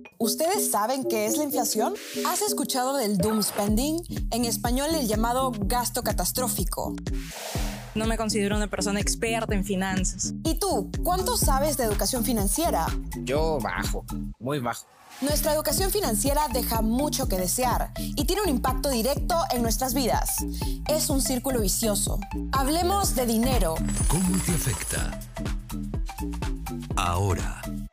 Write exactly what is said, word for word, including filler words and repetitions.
¿Ustedes saben qué es la inflación? ¿Has escuchado del doom spending? En español el llamado gasto catastrófico. No me considero una persona experta en finanzas. ¿Y tú? ¿Cuánto sabes de educación financiera? Yo bajo, muy bajo. Nuestra educación financiera deja mucho que desear y tiene un impacto directo en nuestras vidas. Es un círculo vicioso. Hablemos de dinero. ¿Cómo te afecta? Ahora.